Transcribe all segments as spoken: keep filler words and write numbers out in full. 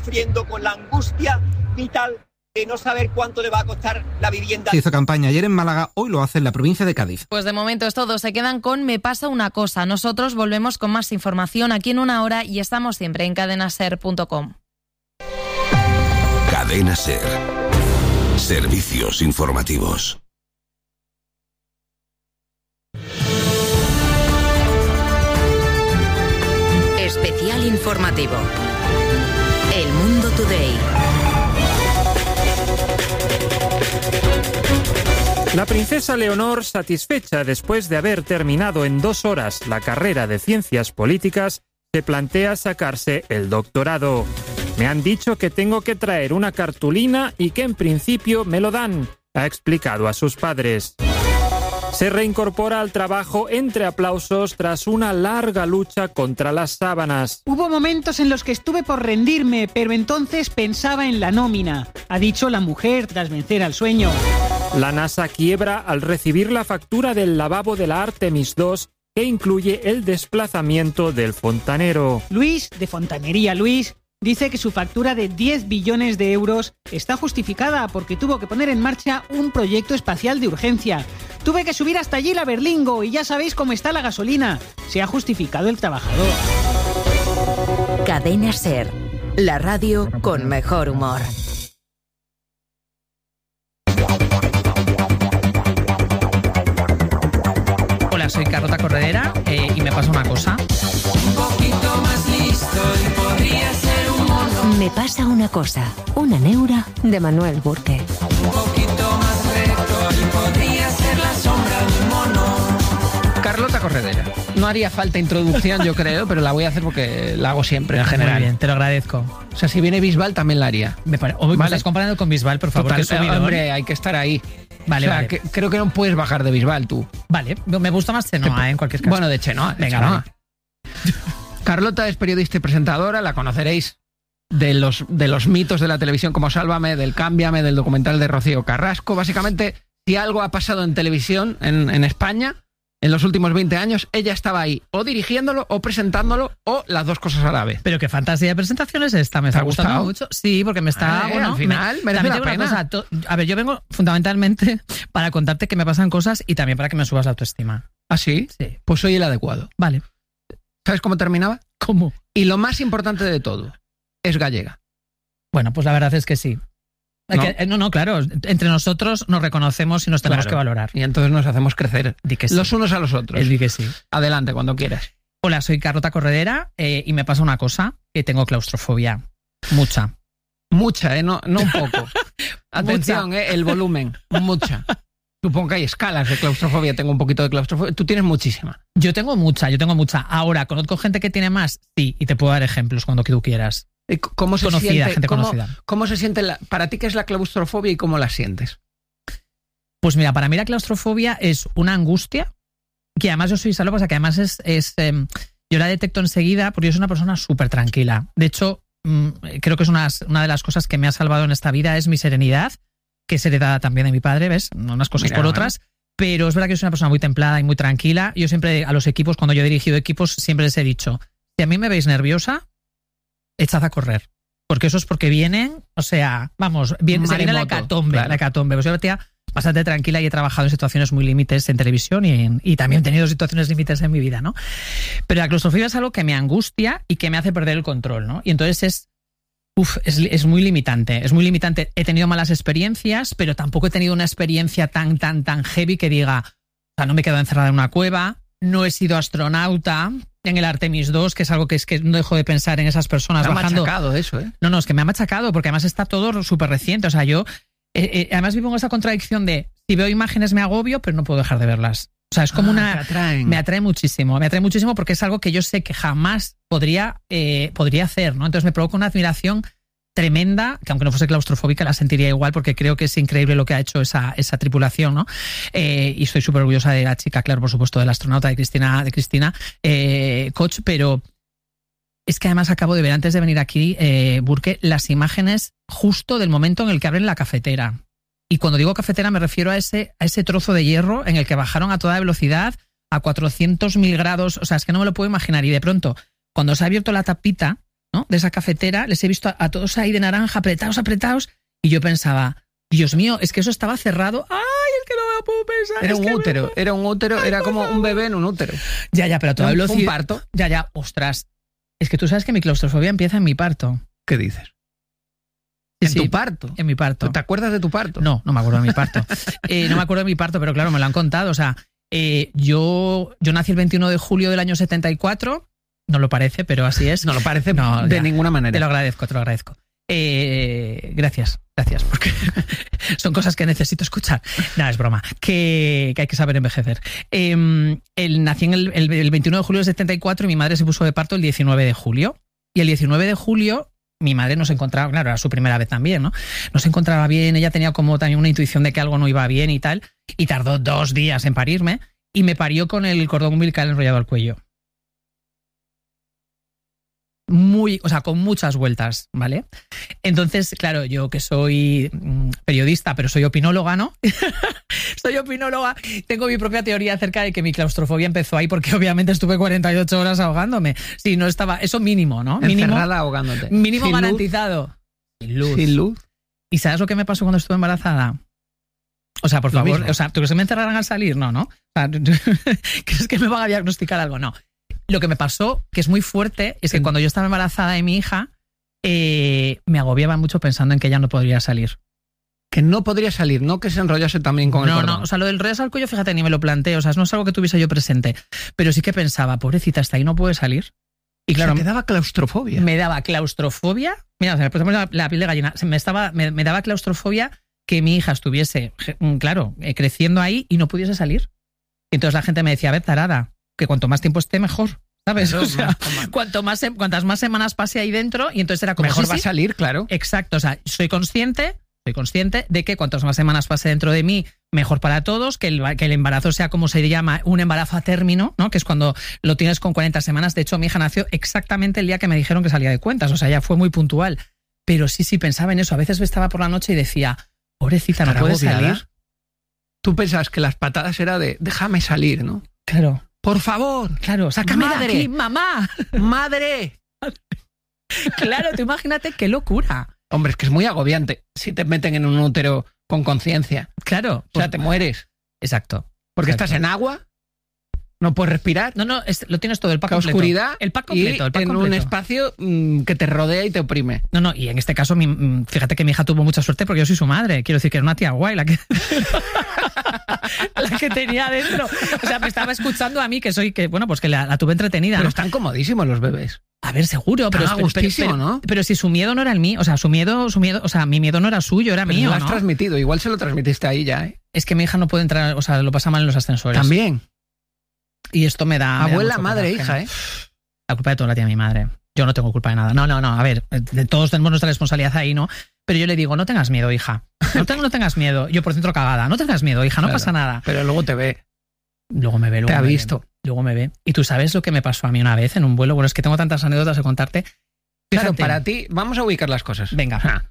sufriendo con la angustia vital de no saber cuánto le va a costar la vivienda. Se hizo campaña ayer en Málaga, hoy lo hace en la provincia de Cádiz. Pues de momento es todo, se quedan con Me pasa una cosa. Nosotros volvemos con más información aquí en una hora y estamos siempre en cadena ser punto com. Cadena Ser. Servicios informativos. Especial informativo. El Mundo Today. La princesa Leonor, satisfecha después de haber terminado en dos horas la carrera de Ciencias Políticas, se plantea sacarse el doctorado. Me han dicho que tengo que traer una cartulina y que en principio me lo dan, ha explicado a sus padres. Se reincorpora al trabajo entre aplausos tras una larga lucha contra las sábanas. Hubo momentos en los que estuve por rendirme, pero entonces pensaba en la nómina, ha dicho la mujer tras vencer al sueño. La NASA quiebra al recibir la factura del lavabo de la Artemis dos, que incluye el desplazamiento del fontanero. Luis, de Fontanería Luis, dice que su factura de diez billones de euros está justificada porque tuvo que poner en marcha un proyecto espacial de urgencia. Tuve que subir hasta allí la Berlingo y ya sabéis cómo está la gasolina. Se ha justificado el trabajador. Cadena Ser, la radio con mejor humor. Hola, soy Carlota Corredera eh, y me pasa una cosa. Un poquito más listo y podría ser un mono. Me pasa una cosa, una neura de Manuel Burke. Un poquito más recto y podría ser la sombra de un mono. Carlota Corredera. No haría falta introducción, yo creo, pero la voy a hacer porque la hago siempre, en general. Muy bien, te lo agradezco. O sea, si viene Bisbal, también la haría. Me, pare... oh, ¿me vale. estás comparando con Bisbal, por favor? Total, que subidón. Hombre, hay que estar ahí. Vale, o sea, vale. Que, creo que no puedes bajar de Bisbal, tú. Vale, me gusta más Chenoa, ¿eh? En cualquier caso. Bueno, de Chenoa. De Venga, Chenoa. vale. Carlota es periodista y presentadora, la conoceréis de los, de los mitos de la televisión como Sálvame, del Cámbiame, del documental de Rocío Carrasco. Básicamente, si algo ha pasado en televisión en, en España en los últimos veinte años, ella estaba ahí o dirigiéndolo o presentándolo o las dos cosas a la vez. Pero qué fantasía de presentación es esta, me está gustando gustado? mucho. Sí, porque me está... Vale, bueno, al final me, merece la también pena. Cosa, to, a ver, yo vengo fundamentalmente para contarte que me pasan cosas y también para que me subas la autoestima. ¿Ah, sí? Sí. Pues soy el adecuado. Vale. ¿Sabes cómo terminaba? ¿Cómo? Y lo más importante de todo, es gallega. Bueno, pues la verdad es que sí. ¿No? Que, no, no, claro. Entre nosotros nos reconocemos y nos tenemos Claro. que valorar. Y entonces nos hacemos crecer Di que sí. los unos a los otros. Él di que sí. Adelante, cuando quieras. Hola, soy Carlota Corredera eh, y me pasa una cosa, que tengo claustrofobia. Mucha. Mucha, ¿eh? No, no un poco. Atención, ¿eh? El volumen. Mucha. Supongo que hay escalas de claustrofobia. Tengo un poquito de claustrofobia. Tú tienes muchísima. Yo tengo mucha, yo tengo mucha. Ahora, ¿conozco gente que tiene más? Sí, y te puedo dar ejemplos cuando tú quieras. ¿Cómo se Conocida, siente, gente cómo, conocida. ¿Cómo se siente la, para ti qué es la claustrofobia y cómo la sientes? Pues mira, para mí la claustrofobia es una angustia, que además yo soy salvo, o sea, que además es... es eh, yo la detecto enseguida porque yo soy una persona súper tranquila. De hecho, mmm, creo que es una, una de las cosas que me ha salvado en esta vida es mi serenidad, que es heredada también de mi padre, ¿ves? Unas cosas Mira, por otras. Pero es verdad que yo soy una persona muy templada y muy tranquila. Yo siempre a los equipos, cuando yo he dirigido equipos, siempre les he dicho, si a mí me veis nerviosa, echad a correr. Porque eso es porque vienen, o sea, vamos, viene, se viene la hecatombe, claro. la hecatombe. Pues yo tía, bastante tranquila y he trabajado en situaciones muy límites en televisión y, en, y también he tenido situaciones límites en mi vida, ¿no? Pero la claustrofobia es algo que me angustia y que me hace perder el control, ¿no? Y entonces es, uf, es, es muy limitante, es muy limitante. He tenido malas experiencias, pero tampoco he tenido una experiencia tan, tan, tan heavy que diga, o sea, no me he quedado encerrada en una cueva, no he sido astronauta en el Artemis dos, que es algo que es que no dejo de pensar en esas personas me bajando. Me ha machacado eso, ¿eh? No, no, es que me ha machacado, porque además está todo súper reciente. O sea, yo eh, eh, además vivo en esa contradicción de si veo imágenes me agobio, pero no puedo dejar de verlas. O sea, es como ah, una... Te atraen. Me atrae muchísimo, me atrae muchísimo porque es algo que yo sé que jamás podría, eh, podría hacer, ¿no? Entonces me provoca una admiración tremenda, que aunque no fuese claustrofóbica la sentiría igual porque creo que es increíble lo que ha hecho esa, esa tripulación, ¿no? Eh, y estoy súper orgullosa de la chica, claro, por supuesto, de la astronauta de Cristina, de Cristina eh, Koch, pero es que además acabo de ver antes de venir aquí, eh, Burke, las imágenes justo del momento en el que abren la cafetera. Y cuando digo cafetera me refiero a ese, a ese trozo de hierro en el que bajaron a toda velocidad a cuatrocientos mil grados, o sea, es que no me lo puedo imaginar. Y de pronto, cuando se ha abierto la tapita, ¿no? De esa cafetera, les he visto a, a todos ahí de naranja, apretados, apretados, y yo pensaba, Dios mío, es que eso estaba cerrado. ¡Ay, es que no me lo puedo pensar! Era es un que útero, me... era un útero, Ay, era como favor. un bebé en un útero. Ya, ya, pero a toda ¿Un, velocidad. un parto? Ya, ya, ostras. Es que tú sabes que mi claustrofobia empieza en mi parto. ¿Qué dices? Sí, ¿En sí, tu parto? En mi parto. ¿Te acuerdas de tu parto? No, no me acuerdo de mi parto. eh, no me acuerdo de mi parto, pero claro, me lo han contado. O sea, eh, yo, yo nací el veintiuno de julio del año setenta y cuatro. No lo parece, pero así es. No lo parece no, de ya. ninguna manera. Te lo agradezco, te lo agradezco. Eh, gracias, gracias, porque son cosas que necesito escuchar. No, es broma, que, que hay que saber envejecer. Eh, el, nací en el, el, el veintiuno de julio del setenta y cuatro y mi madre se puso de parto el diecinueve de julio. Y el diecinueve de julio mi madre no se encontraba, claro, era su primera vez también, ¿no? No se encontraba bien, ella tenía como también una intuición de que algo no iba bien y tal, y tardó dos días en parirme, y me parió con el cordón umbilical enrollado al cuello. Muy, o sea, con muchas vueltas, ¿vale? Entonces, claro, yo que soy periodista, pero soy opinóloga, ¿no? Soy opinóloga, tengo mi propia teoría acerca de que mi claustrofobia empezó ahí porque obviamente estuve cuarenta y ocho horas ahogándome. Sí, no estaba, eso mínimo, ¿no? Mínimo, encerrada ahogándote. Mínimo Sin garantizado. Luz. Sin luz. Sin luz. ¿Y sabes lo que me pasó cuando estuve embarazada? O sea, por Lo favor, mismo. o sea, ¿tú crees que me encerrarán al salir? No, ¿no? O sea, ¿crees que me van a diagnosticar algo? No. Lo que me pasó, que es muy fuerte, es que sí. Cuando yo estaba embarazada de mi hija, eh, me agobiaba mucho pensando en que ella no podría salir. Que no podría salir, no que se enrollase también con no, el cordón. No, no, o sea, lo del enrollarse al cuello, fíjate, ni me lo planteo, o sea, no es algo que tuviese yo presente, pero sí que pensaba, pobrecita, hasta ahí no puede salir. Y claro, o sea, te daba claustrofobia. Me daba claustrofobia, mira, se me puso la, la piel de gallina, me, estaba, me, me daba claustrofobia que mi hija estuviese, claro, creciendo ahí y no pudiese salir. Entonces la gente me decía, a ver, tarada, que cuanto más tiempo esté, mejor. ¿Sabes? O sea, cuanto más, cuantas más semanas pase ahí dentro, y entonces era como... Mejor sí, va sí. a salir, claro. Exacto, o sea, soy consciente, soy consciente de que cuantas más semanas pase dentro de mí, mejor para todos, que el, que el embarazo sea como se llama, un embarazo a término, ¿no? Que es cuando lo tienes con cuarenta semanas. De hecho, mi hija nació exactamente el día que me dijeron que salía de cuentas, o sea, ya fue muy puntual. Pero sí, sí, pensaba en eso. A veces estaba por la noche y decía, pobrecita, no puede salir. Tú pensabas que las patadas era de, déjame salir, ¿no? Claro. Por favor, claro, sácame madre, de aquí, mamá. Madre. Claro, tú imagínate qué locura. Hombre, es que es muy agobiante si te meten en un útero con conciencia. Claro. O sea, te mueres. Exacto. Porque exacto. estás en agua, no puedes respirar. No, no, es, lo tienes todo, el pack la completo. oscuridad el pack completo, y el pack en completo. un espacio mmm, que te rodea y te oprime. No, no, y en este caso, mi, fíjate que mi hija tuvo mucha suerte porque yo soy su madre. Quiero decir que era una tía guay la que... la que tenía dentro. O sea, me estaba escuchando a mí, que soy, que bueno, pues que la, la tuve entretenida. Pero ¿no? están comodísimos los bebés. A ver, seguro, pero, ah, pero, pero, pero, ¿no? pero si su miedo no era el mío, o sea, su miedo, su miedo, o sea, mi miedo no era suyo, era pero mío, lo has ¿no? transmitido, igual se lo transmitiste ahí ya, ¿eh? Es que mi hija no puede entrar, o sea, lo pasa mal en los ascensores. También. Y esto me da... Abuela, me da madre, coraje, hija, ¿no? ¿eh? La culpa de todo la tiene mi madre. Yo no tengo culpa de nada. No, no, no, a ver, de todos tenemos nuestra responsabilidad ahí, ¿no? Pero yo le digo, no tengas miedo, hija. No, te, no tengas miedo. Yo por dentro cagada. No tengas miedo, hija, no claro, pasa nada. Pero luego te ve. Luego me ve, luego te ha me visto. Ve, luego me ve. Y tú sabes lo que me pasó a mí una vez en un vuelo. Bueno, es que tengo tantas anécdotas de contarte. Claro, Fíjate. para ti, vamos a ubicar las cosas. Venga.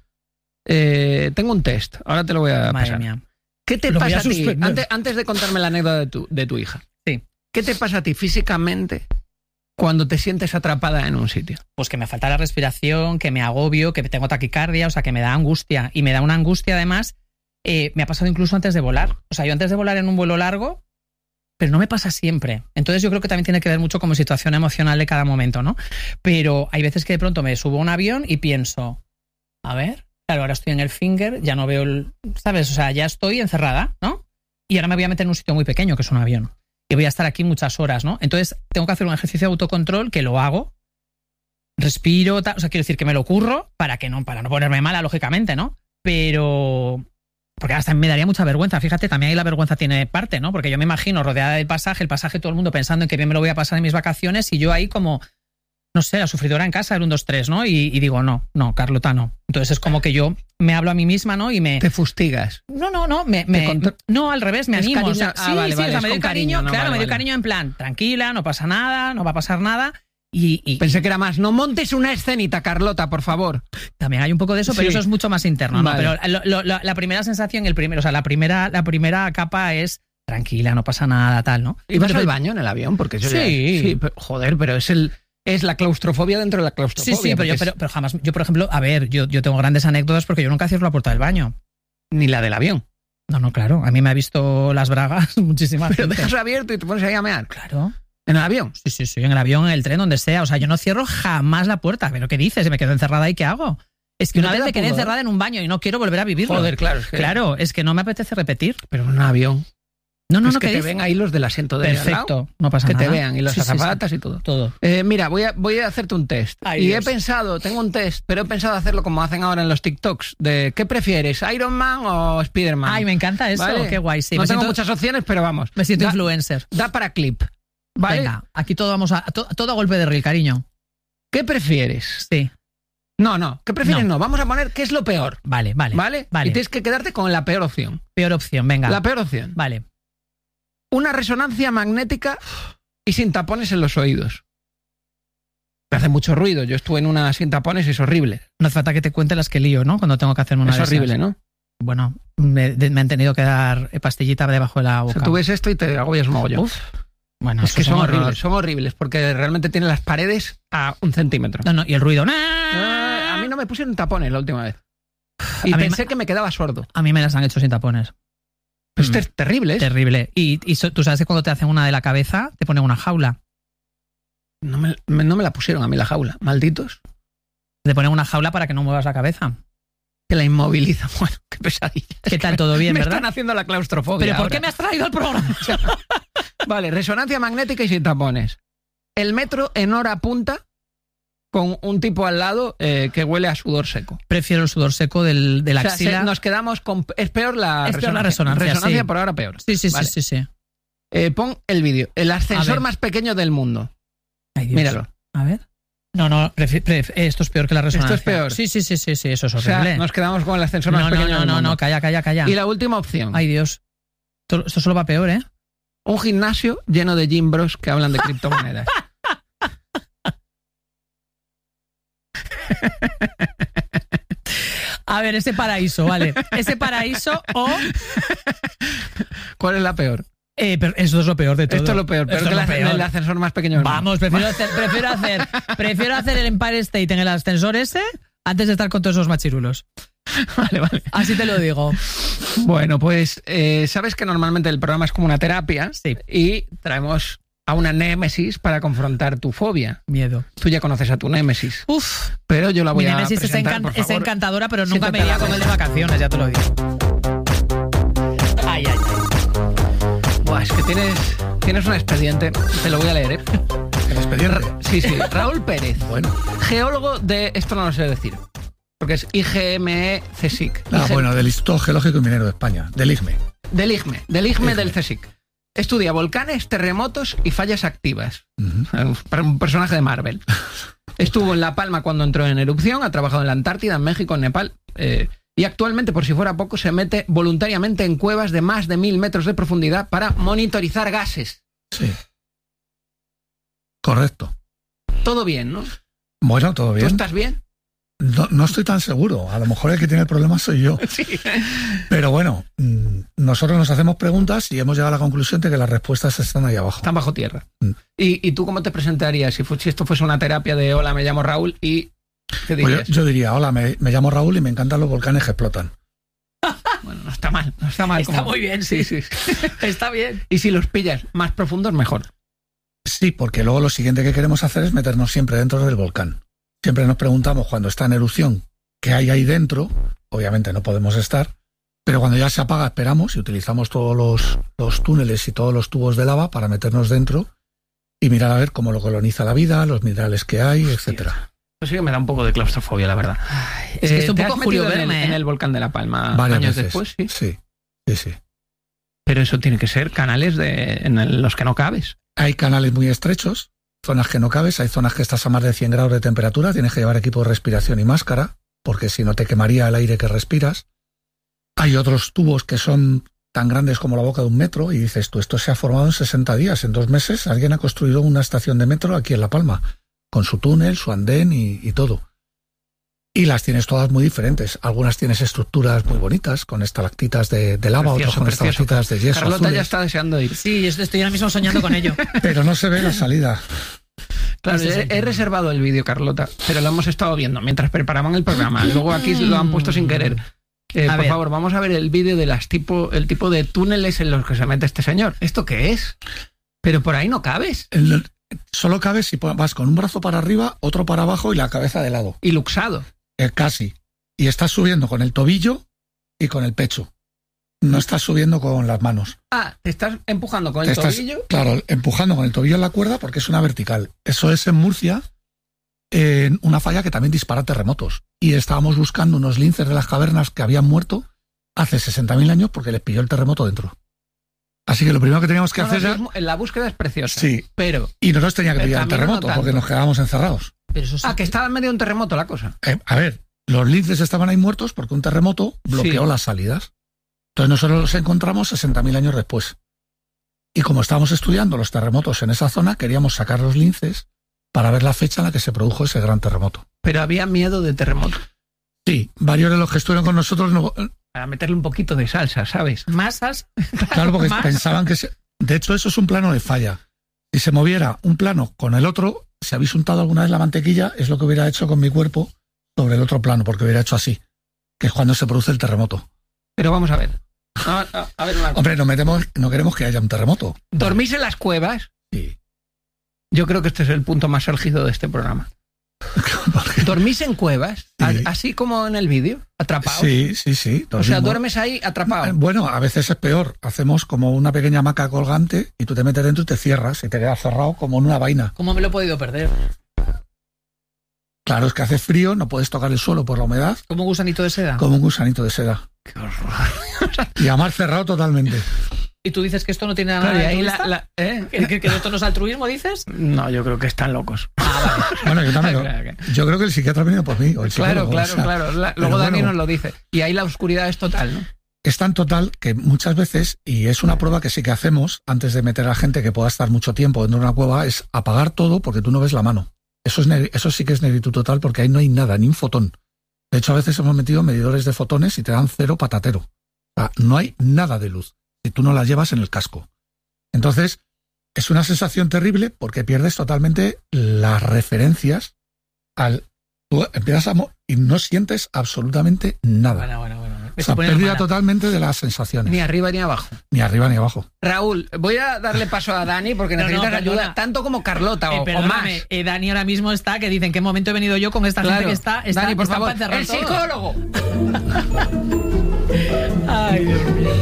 Eh, tengo un test, ahora te lo voy a Madre pasar. Mía. ¿Qué te lo pasa a, a ti? suspender. Antes, antes de contarme la anécdota de tu, de tu hija. Sí. ¿Qué te pasa a ti físicamente cuando te sientes atrapada en un sitio? Pues que me falta la respiración, que me agobio, que tengo taquicardia, o sea, que me da angustia. Y me da una angustia, además, eh, me ha pasado incluso antes de volar. O sea, yo antes de volar en un vuelo largo, pero no me pasa siempre. Entonces yo creo que también tiene que ver mucho con mi situación emocional de cada momento, ¿no? Pero hay veces que de pronto me subo a un avión y pienso, a ver, claro, ahora estoy en el finger, ya no veo el... ¿Sabes? O sea, ya estoy encerrada, ¿no? Y ahora me voy a meter en un sitio muy pequeño, que es un avión. Y voy a estar aquí muchas horas, ¿no? Entonces tengo que hacer un ejercicio de autocontrol que lo hago, respiro, tal, o sea, quiero decir que me lo curro para que no, para no ponerme mala, lógicamente, ¿no? Pero... porque hasta me daría mucha vergüenza. Fíjate, también ahí la vergüenza tiene parte, ¿no? Porque yo me imagino rodeada del pasaje, el pasaje todo el mundo pensando en que bien me lo voy a pasar en mis vacaciones y yo ahí como, no sé, la sufridora en casa, el uno, dos, tres, ¿no? Y, y digo, no, no, Carlota, no. Entonces es como que yo me hablo a mí misma, ¿no? Y me... Te fustigas. No, no, no, me, me contro... no, al revés, me es animo. Cariño... O sea, ah, sí, vale, sí, vale, o sea, me dio cariño, cariño no, claro, vale, me dio vale. cariño en plan, tranquila, no pasa nada, no va a pasar nada. Y, y pensé que era más, no montes una escenita, Carlota, por favor. También hay un poco de eso, pero sí. Eso es mucho más interno, ¿no? Vale. Pero lo, lo, la primera sensación, el primero, o sea, la primera, la primera capa es tranquila, no pasa nada, tal, ¿no? ¿Y vas al baño en el avión? Porque eso sí. Ya, sí, pero, joder, pero es el es la claustrofobia dentro de la claustrofobia. Sí, sí, pero yo, pero, pero jamás... Yo, por ejemplo, a ver, yo, yo tengo grandes anécdotas porque yo nunca cierro la puerta del baño. Ni la del avión. No, no, claro. A mí me ha visto las bragas muchísimas Pero gente. dejas abierto y te pones ahí a mear. Claro. ¿En el avión? Sí, sí, sí. En el avión, en el tren, donde sea. O sea, yo no cierro jamás la puerta. ¿Pero qué dices? Si me quedo encerrada ahí, ¿qué hago? Es que ¿No una te vez da me quedé pudor? encerrada en un baño y no quiero volver a vivirlo. Joder, claro. Es que, Claro, es que no me apetece repetir. Pero en un avión. No, no, es no, que ¿qué te dices? ven ahí los del asiento de al lado. Perfecto, no pasa Que nada. te vean y los Sí, sí, sí. azafatas y todo. Todo. Eh, mira, voy a, voy a hacerte un test. Ay, y Dios. he pensado, tengo un test, pero he pensado hacerlo como hacen ahora en los TikToks, de ¿qué prefieres, Iron Man o Spider-Man? Ay, me encanta eso, ¿Vale? qué guay. Sí, no me tengo siento- muchas opciones, pero vamos. Me siento da, influencer. Da para clip. ¿Vale? Venga, aquí todo vamos a... to- todo a golpe de reel, cariño. ¿Qué prefieres? Sí. No, no, ¿qué prefieres? No. No, vamos a poner qué es lo peor. Vale, vale. ¿Vale? Vale. Y tienes que quedarte con la peor opción. Peor opción, venga. La peor opción. Vale. Una resonancia magnética y sin tapones en los oídos. Me hace mucho ruido. Yo estuve en una sin tapones y es horrible. No hace falta que te cuente las que lío, ¿no? Cuando tengo que hacer una es de esas. horrible, ¿no? Bueno, me, de- me han tenido que dar pastillita debajo de la O boca. sea, tú ves esto y te agobias un mogollón. Uf. Bueno, Es que eso son un horror. horribles, son horribles, porque realmente tienen las paredes a un centímetro. No, no, y el ruido. Ah, a mí no me pusieron tapones la última vez. Y A mí pensé me- que me quedaba sordo. A mí me las han hecho sin tapones. Pero Mm. esto es terrible, ¿eh? Terrible. Y, y so- tú sabes que cuando te hacen una de la cabeza, te ponen una jaula. No me, me- no me la pusieron a mí la jaula. Malditos. Te ponen una jaula para que no muevas la cabeza. Que la inmovilizan. Bueno, qué pesadilla. ¿Qué tal? ¿Todo bien, me verdad? están haciendo la claustrofobia. ¿Pero por ahora. qué me has traído al programa? Vale, resonancia magnética y sin tapones. El metro en hora punta con un tipo al lado eh, que huele a sudor seco. Prefiero el sudor seco del, de la O sea, axila. se- nos quedamos con... Es peor la Es peor la resonancia. resonancia, sí. por ahora peor. Sí, sí, Vale. sí, sí, sí. Eh, pon el vídeo. El A ascensor ver. más pequeño del mundo. Ay, Dios. Míralo. A ver. No, no, prefi- pref- esto es peor que la resonancia. Esto es peor. Sí, sí, sí, sí, sí, eso es O horrible. sea, nos quedamos con el ascensor más no, no, pequeño no, del no, mundo. no, calla, calla, calla. Y la última opción. Ay, Dios. Esto, esto solo va peor, ¿eh? Un gimnasio lleno de gym bros que hablan de criptomonedas. A ver, ese paraíso, vale. Ese paraíso o... ¿Cuál es la peor? Eh, pero esto es lo peor de todo. Esto es lo peor. Peor Esto que es lo el, peor. el ascensor más pequeño del mundo. Vamos, prefiero hacer, prefiero hacer, prefiero hacer el Empire State en el ascensor ese antes de estar con todos esos machirulos. Vale, vale. Así te lo digo. Bueno, pues eh, sabes que normalmente el programa es como una terapia. Sí. Y traemos a una némesis para confrontar tu fobia. Miedo. Tú ya conoces a tu némesis. Uf. Pero yo la voy Mi a Némesis es, presentar, encan- por es favor. encantadora, pero nunca Siéntate me iría a la con él de mesa. vacaciones, ya te lo digo. Ay, ay, ay. Buah, es que tienes, tienes un expediente. Te lo voy a leer, ¿eh? El expediente. Sí, sí. Raúl Pérez. Bueno. Geólogo de... Esto no lo sé decir. Porque es I G M E CSIC. Ah, I G- bueno, del Instituto Geológico y Minero de España, del I G M E. Del I G M E. Del I G M E I G M E. del CSIC. Estudia volcanes, terremotos y fallas activas. Ujú. Para un personaje de Marvel. Estuvo en La Palma cuando entró en erupción, ha trabajado en la Antártida, en México, en Nepal. eh, y actualmente, por si fuera poco, se mete voluntariamente en cuevas de más de mil metros de profundidad para monitorizar gases. Sí. Correcto. Todo bien, ¿no? Bueno, todo ¿Tú bien. estás bien? No, no estoy tan seguro. A lo mejor el que tiene el problema soy yo. Sí. Pero bueno, mm, nosotros nos hacemos preguntas y hemos llegado a la conclusión de que las respuestas están ahí abajo. Están bajo tierra. Mm. ¿Y, y tú cómo te presentarías si, fu- si esto fuese una terapia de hola, me llamo Raúl y... ¿Qué Pues dirías? yo, yo diría, hola, me, me llamo Raúl y me encantan los volcanes que explotan. Bueno, no está mal, no está mal. Está como- muy bien, sí. sí, sí. Está bien. Y si los pillas más profundos, mejor. Sí, porque luego lo siguiente que queremos hacer es meternos siempre dentro del volcán. Siempre nos preguntamos cuando está en erupción qué hay ahí dentro. Obviamente no podemos estar, pero cuando ya se apaga esperamos y utilizamos todos los, los túneles y todos los tubos de lava para meternos dentro y mirar a ver cómo lo coloniza la vida, los minerales que hay, etcétera. Pues sí que me da un poco de claustrofobia, la verdad. Es que es un ¿te has poco Julio metido en el, Verne, ¿eh? en el volcán de La Palma Varias años veces. después? Sí. Sí, sí, sí. Pero eso tiene que ser canales de, en el- los que no cabes. Hay canales muy estrechos, zonas que no cabes, hay zonas que estás a más de cien grados de temperatura, tienes que llevar equipo de respiración y máscara, porque si no te quemaría el aire que respiras. Hay otros tubos que son tan grandes como la boca de un metro y dices tú, esto se ha formado en sesenta días, en dos meses alguien ha construido una estación de metro aquí en La Palma, con su túnel, su andén y, y todo. Y las tienes todas muy diferentes. Algunas tienes estructuras muy bonitas, con estalactitas de, de lava, Precioso, otras con precioso. estalactitas de yeso Carlota azules. ya está deseando ir. Sí, yo estoy ahora mismo soñando con ello. Pero no se ve la salida. Claro, he, he reservado el vídeo, Carlota, pero lo hemos estado viendo mientras preparaban el programa. Luego aquí lo han puesto sin querer. Eh, por ver. favor, vamos a ver el vídeo de las tipo, el tipo de túneles en los que se mete este señor. ¿Esto qué es? Pero por ahí no cabes. El, solo cabes si vas con un brazo para arriba, otro para abajo y la cabeza de lado. Y luxado. Eh, casi. Y estás subiendo con el tobillo y con el pecho. No estás subiendo con las manos. Ah, te estás empujando con te el estás, tobillo. Claro, empujando con el tobillo en la cuerda porque es una vertical. Eso es en Murcia, en una falla que también dispara terremotos. Y estábamos buscando unos linces de las cavernas que habían muerto hace sesenta mil años porque les pilló el terremoto dentro. Así que lo primero que teníamos que no, hacer no, era... La búsqueda es preciosa. Sí. Pero... Y no nos tenía que pillar el terremoto no porque nos quedábamos encerrados. Pero eso sí. Ah, que estaba en medio de un terremoto la cosa. Eh, a ver, los linces estaban ahí muertos porque un terremoto bloqueó sí. las salidas. Entonces nosotros los encontramos sesenta mil años después. Y como estábamos estudiando los terremotos en esa zona, queríamos sacar los linces para ver la fecha en la que se produjo ese gran terremoto. Pero había miedo de terremoto. Sí, varios de los que estuvieron con nosotros... No... A meterle un poquito de salsa, ¿sabes? ¿Más salsa? Claro, porque ¿Más? pensaban que... Se... De hecho, eso es un plano de falla. Si se moviera un plano con el otro, si habéis untado alguna vez la mantequilla, es lo que hubiera hecho con mi cuerpo sobre el otro plano, porque hubiera hecho así, que es cuando se produce el terremoto. Pero vamos a ver. A, a, a ver una cosa. Hombre, no, metemos, no queremos que haya un terremoto. ¿Dormís en las cuevas? Sí. Yo creo que este es el punto más álgido de este programa. ¿Dormís en cuevas? Sí. Así como en el vídeo, atrapados. Sí, sí, sí. Dormimos. O sea, duermes ahí atrapado. Bueno, a veces es peor. Hacemos como una pequeña hamaca colgante y tú te metes dentro y te cierras y te quedas cerrado como en una vaina. ¿Cómo me lo he podido perder? Claro, es que hace frío, no puedes tocar el suelo por la humedad. ¿Como un gusanito de seda? Como un gusanito de seda. Qué horror. Y a mar cerrado totalmente. ¿Y tú dices que esto no tiene nada claro, de ahí altruista? la, la, ¿eh? ¿Que, que, que esto no es altruismo, dices? No, yo creo que están locos. Ah, vale. Bueno, yo también. Lo, yo creo que el psiquiatra ha venido por mí. O el claro, claro, o sea, claro. La, luego Dani bueno, nos lo dice. Y ahí la oscuridad es total, ¿no? Es tan total que muchas veces, y es una prueba que sí que hacemos antes de meter a gente que pueda estar mucho tiempo dentro de una cueva, es apagar todo porque tú no ves la mano. Eso, es, eso sí que es negritud total porque ahí no hay nada, ni un fotón. De hecho, a veces hemos metido medidores de fotones y te dan cero patatero. O sea, no hay nada de luz si tú no la llevas en el casco. Entonces, es una sensación terrible porque pierdes totalmente las referencias al... Tú empiezas a... y no sientes absolutamente nada. Bueno, bueno, bueno. O sea, pérdida totalmente de las sensaciones. Ni arriba ni abajo. Ni arriba ni abajo. Raúl, voy a darle paso a Dani porque no, necesitas no, ayuda tanto como Carlota o, eh, o más. Eh, Dani ahora mismo está, que dicen, ¿qué momento he venido yo con esta claro. gente que está? está Dani, por está favor, el todo. psicólogo. Ay, Dios mío.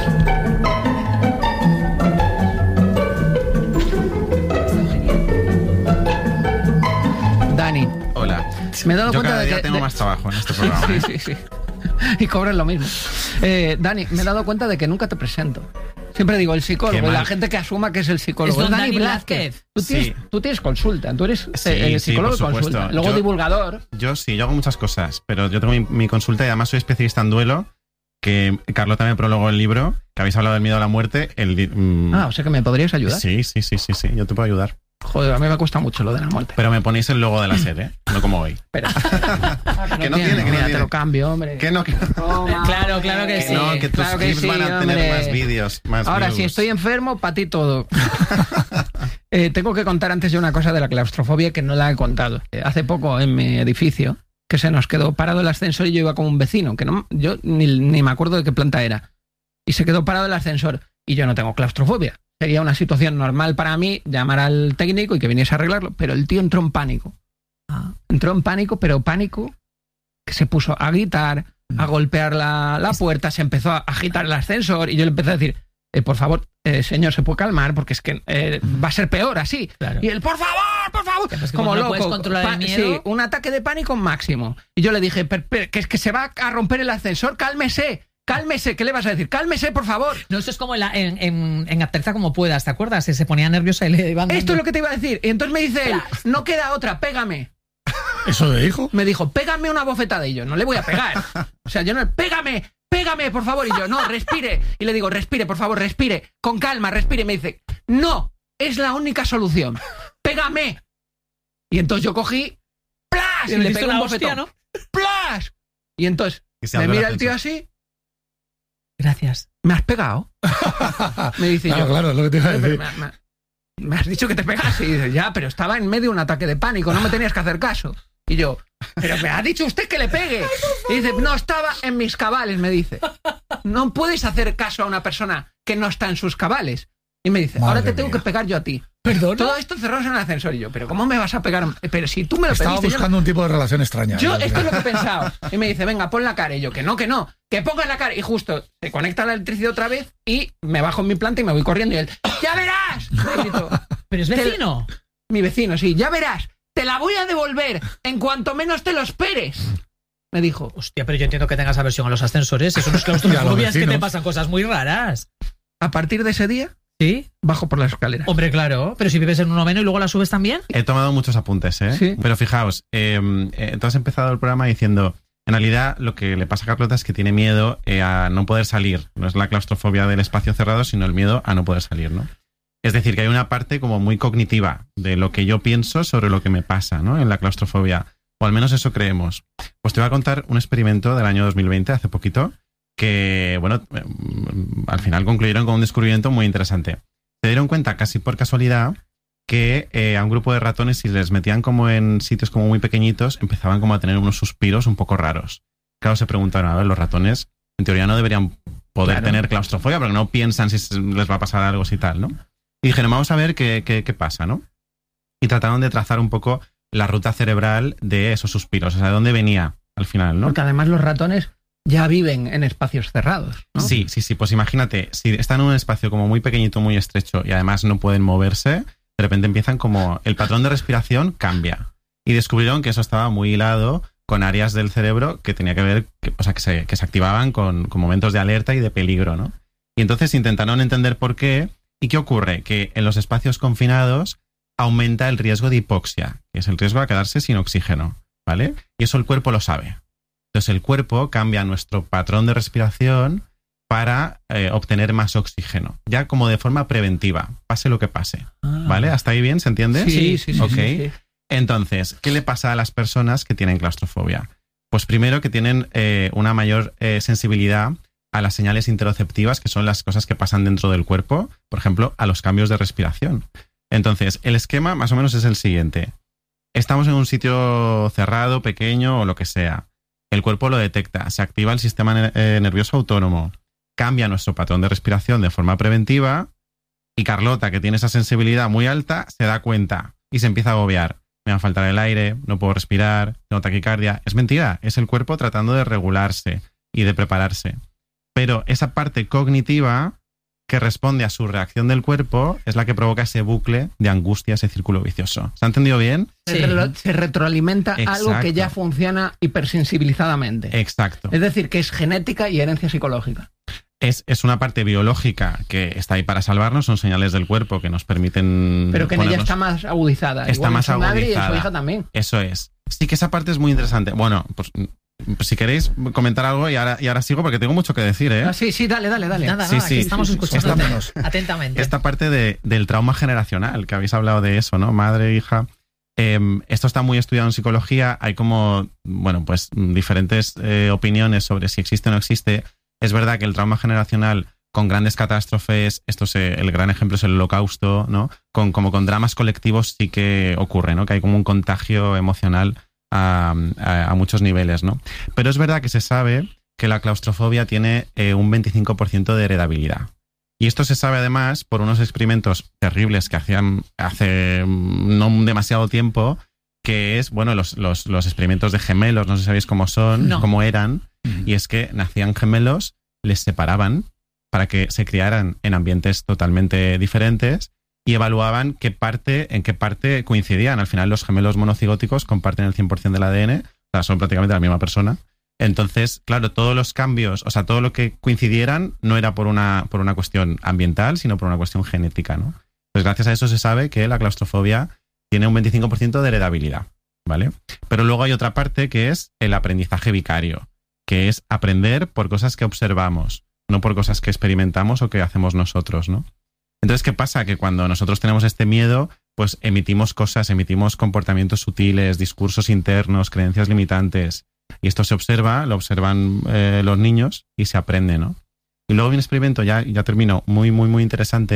Dani. Hola. Me he dado Yo cuenta cada de día que tengo de... más trabajo en este programa. Sí, ¿eh? sí, sí. Y cobran lo mismo. Eh, Dani, me he dado cuenta de que nunca te presento. Siempre digo el psicólogo, y la gente que asuma que es el psicólogo. Es es Dani Dani Blázquez. Blázquez. Tú, tienes, sí. tú tienes consulta, tú eres sí, el psicólogo sí, de consulta. Luego yo, divulgador. Yo sí, yo hago muchas cosas, pero yo tengo mi, mi consulta y además soy especialista en duelo, que Carlota me prologó el libro, que habéis hablado del miedo a la muerte. El, mm, ah, o sea que me podrías ayudar. Sí, sí, sí, sí, sí, yo te puedo ayudar. Joder, a mí me cuesta mucho lo de la muerte. Pero me ponéis el logo de la serie, ¿eh? No como hoy. Espera. Ah, que no, que no tiene, tiene, que no tiene. Te lo cambio, hombre. Que no, que no. Oh, claro, claro que, que sí. No, que tus claro clips que sí, van a hombre. tener más vídeos, más Ahora, views. si estoy enfermo, para ti todo. eh, tengo que contar antes de una cosa de la claustrofobia que no la he contado. Eh, hace poco en mi edificio, que se nos quedó parado el ascensor y yo iba con un vecino, que no, yo ni, ni me acuerdo de qué planta era. Y se quedó parado el ascensor. Y yo no tengo claustrofobia. Sería una situación normal para mí llamar al técnico y que viniese a arreglarlo, pero el tío entró en pánico. Ah. Entró en pánico, pero pánico que se puso a gritar, a golpear la, la puerta, se empezó a agitar el ascensor y yo le empecé a decir, eh, por favor, eh, señor, ¿se puede calmar? Porque es que eh, va a ser peor así. Claro. Y él, por favor, por favor, es que como no loco. Puedes controlar el miedo. Sí, un ataque de pánico máximo. Y yo le dije, per, per, que es que se va a romper el ascensor, cálmese. Cálmese, ¿qué le vas a decir? Cálmese, por favor. No, esto es como en, la, en, en, en Aterza como puedas, ¿te acuerdas? Se ponía nerviosa y le iban dando... Esto es lo que te iba a decir. Y entonces me dice él, no queda otra, pégame. ¿Eso le dijo? Me dijo, pégame una bofetada. Y yo, no le voy a pegar. O sea, yo no, pégame, pégame, por favor. Y yo, no, respire. Y le digo, respire, por favor, respire. Con calma, respire. Y me dice, no, es la única solución. Pégame. Y entonces yo cogí, ¡plas! Y, y le pegué un bofetón. Hostia, ¿no? ¡Plas! Y entonces me mira el tío así. Gracias. ¿Me has pegado? Me dice claro, yo. Claro, es lo que te iba a decir. Me, me, me has dicho que te pegase. Y dice, ya, pero estaba en medio de un ataque de pánico, no me tenías que hacer caso. Y yo, pero me ha dicho usted que le pegue. Y dice, no, estaba en mis cabales, me dice. No puedes hacer caso a una persona que no está en sus cabales. Y me dice, Madre ahora te tengo mía. que pegar yo a ti. ¿Perdona? Todo esto cerrados en el ascensor. Y yo, pero ¿cómo me vas a pegar? Pero si tú me lo Estaba pediste. buscando yo... un tipo de relación extraña. Yo, esto es lo que he pensado. Y me dice, venga, pon la cara. Y yo, que no, que no, que pongas la cara. Y justo se conecta la electricidad otra vez y me bajo en mi planta y me voy corriendo. Y él, ¡ya verás! Me gritó. ¿Pero es vecino? Te... Mi vecino, sí, ya verás. Te la voy a devolver en cuanto menos te lo esperes. Me dijo. Hostia, pero yo entiendo que tengas aversión a los ascensores. Eso no es claustrofobia, es que te pasan cosas muy raras. A partir de ese día, ¿sí? Bajo por las escaleras. Hombre, claro. Pero si vives en un noveno y luego la subes también. He tomado muchos apuntes, ¿eh? Sí. Pero fijaos, eh, eh, tú has empezado el programa diciendo, en realidad lo que le pasa a Carlota es que tiene miedo eh, a no poder salir. No es la claustrofobia del espacio cerrado, sino el miedo a no poder salir, ¿no? Es decir, que hay una parte como muy cognitiva de lo que yo pienso sobre lo que me pasa, ¿no? En la claustrofobia. O al menos eso creemos. Pues te voy a contar un experimento del año dos mil veinte, hace poquito, que, bueno, al final concluyeron con un descubrimiento muy interesante. Se dieron cuenta, casi por casualidad, que eh, a un grupo de ratones, si les metían como en sitios como muy pequeñitos, empezaban como a tener unos suspiros un poco raros. Claro, se preguntaron, a ver, los ratones en teoría no deberían poder Claro. tener claustrofobia porque no piensan si les va a pasar algo y tal, ¿no? Y dijeron, vamos a ver qué, qué, qué pasa, ¿no? Y trataron de trazar un poco la ruta cerebral de esos suspiros, o sea, de dónde venía al final, ¿no? Porque además los ratones ya viven en espacios cerrados, ¿no? Sí, sí, sí. Pues imagínate, si están en un espacio como muy pequeñito, muy estrecho y además no pueden moverse, de repente empiezan como... El patrón de respiración cambia. Y descubrieron que eso estaba muy hilado con áreas del cerebro que tenía que ver, que, o sea, que se, que se activaban con, con momentos de alerta y de peligro, ¿no? Y entonces intentaron entender por qué. ¿Y qué ocurre? Que en los espacios confinados aumenta el riesgo de hipoxia, que es el riesgo a quedarse sin oxígeno, ¿vale? Y eso el cuerpo lo sabe. Entonces el cuerpo cambia nuestro patrón de respiración para eh, obtener más oxígeno, ya como de forma preventiva, pase lo que pase, Ah. ¿vale? ¿Hasta ahí bien? ¿Se entiende? Sí, sí, sí. Ok. sí, sí. Entonces, ¿qué le pasa a las personas que tienen claustrofobia? Pues primero que tienen eh, una mayor eh, sensibilidad a las señales interoceptivas, que son las cosas que pasan dentro del cuerpo, por ejemplo, a los cambios de respiración. Entonces, el esquema más o menos es el siguiente. Estamos en un sitio cerrado, pequeño o lo que sea. El cuerpo lo detecta, se activa el sistema eh, nervioso autónomo, cambia nuestro patrón de respiración de forma preventiva y Carlota, que tiene esa sensibilidad muy alta, se da cuenta y se empieza a agobiar. Me va a faltar el aire, no puedo respirar, tengo taquicardia. Es mentira, es el cuerpo tratando de regularse y de prepararse. Pero esa parte cognitiva que responde a su reacción del cuerpo es la que provoca ese bucle de angustia, ese círculo vicioso. ¿Se ha entendido bien? Se, re- se retroalimenta algo que Exacto. ya funciona hipersensibilizadamente. Exacto. Es decir, que es genética y herencia psicológica. Es, es una parte biológica que está ahí para salvarnos, son señales del cuerpo que nos permiten... Pero que en ella ponernos- está más agudizada. Está Igual en más su madre y en su agudizada. hija también. Eso es. Sí que esa parte es muy interesante. Bueno, pues pues si queréis comentar algo y ahora, y ahora sigo porque tengo mucho que decir, ¿eh? Ah, sí, sí, dale, dale, dale. Nada, Sí, nada, sí. aquí estamos escuchando Cuéntanos. atentamente. Esta parte de, del trauma generacional, que habéis hablado de eso, ¿no? Madre, hija. Eh, esto está muy estudiado en psicología. Hay como, bueno, pues diferentes eh, opiniones sobre si existe o no existe. Es verdad que el trauma generacional con grandes catástrofes, esto es, el gran ejemplo es el Holocausto, ¿no? Con, como con dramas colectivos sí que ocurre, ¿no? Que hay como un contagio emocional a, a, a muchos niveles, ¿no? Pero es verdad que se sabe que la claustrofobia tiene eh, un veinticinco por ciento de heredabilidad. Y esto se sabe además por unos experimentos terribles que hacían hace no demasiado tiempo, que es, bueno, los, los, los experimentos de gemelos, no sé si sabéis cómo son, No. cómo eran, y es que nacían gemelos, les separaban para que se criaran en ambientes totalmente diferentes y evaluaban qué parte, en qué parte coincidían. Al final los gemelos monocigóticos comparten el cien por ciento del A D N, o sea, son prácticamente la misma persona. Entonces, claro, todos los cambios, o sea, todo lo que coincidieran no era por una, por una cuestión ambiental, sino por una cuestión genética, ¿no? Pues gracias a eso se sabe que la claustrofobia tiene un veinticinco por ciento de heredabilidad, ¿vale? Pero luego hay otra parte que es el aprendizaje vicario, que es aprender por cosas que observamos, no por cosas que experimentamos o que hacemos nosotros, ¿no? Entonces, ¿qué pasa? Que cuando nosotros tenemos este miedo, pues emitimos cosas, emitimos comportamientos sutiles, discursos internos, creencias limitantes. Y esto se observa, lo observan eh, los niños y se aprende, ¿no? Y luego hay un experimento, ya, ya termino, muy, muy, muy interesante,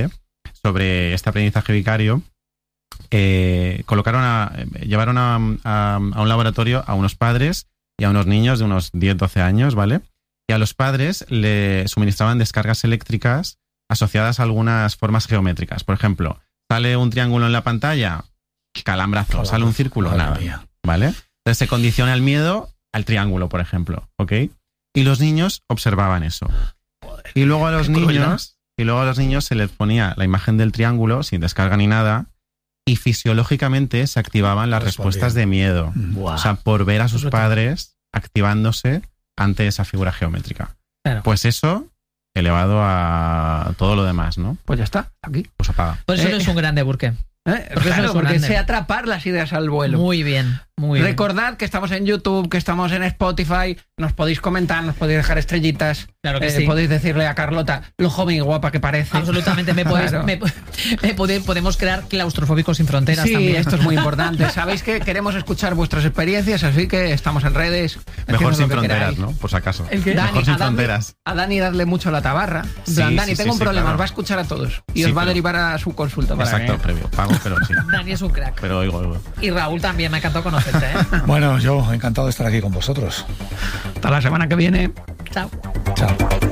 sobre este aprendizaje vicario, eh, colocaron a, llevaron a, a, a un laboratorio a unos padres y a unos niños de unos diez doce años, ¿vale? Y a los padres le suministraban descargas eléctricas asociadas a algunas formas geométricas. Por ejemplo, sale un triángulo en la pantalla, calambrazo, Calambrazo. Sale un círculo, Madre nada, mía. ¿Vale? Entonces se condiciona el miedo al triángulo, por ejemplo, ¿ok? Y los niños observaban eso. Joder, y luego a los niños, y luego a los niños se les ponía la imagen del triángulo sin descarga ni nada, y fisiológicamente se activaban las respuestas de miedo. Wow. O sea, por ver a sus padres activándose ante esa figura geométrica. Claro. Pues eso elevado a todo lo demás, ¿no? Pues ya está, aquí. Pues apaga. Por eso Eh, eres un grande, Burke. ¿Eh? Porque Claro, eso es porque grande. sé atrapar las ideas al vuelo. Muy bien, muy bien. Recordad que estamos en YouTube, que estamos en Spotify, nos podéis comentar, nos podéis dejar estrellitas. Claro que eh, sí. Podéis decirle a Carlota lo joven y guapa que parece. Absolutamente, me podéis, Claro. me, me pode- podemos crear claustrofóbicos sin fronteras Sí, también. esto es muy importante. Sabéis que queremos escuchar vuestras experiencias, así que estamos en redes. Mejor Decidnos sin lo que fronteras, queráis. ¿no? Por si acaso. ¿El qué? Mejor Dani, sin a Dani- fronteras. A Dani darle mucho la tabarra. En Sí, plan, Dani, sí, tengo sí, un sí, problema, claro. os va a escuchar a todos. Y Sí, os va a pero- derivar a su consulta. Para Exacto, que- previo. Pago, pero sí. Dani es un crack. Pero oigo, oigo. Y Raúl también, me ha encantado conocerte, ¿eh? Bueno, yo encantado de estar aquí con vosotros. Hasta la semana que viene. Chao. Chao.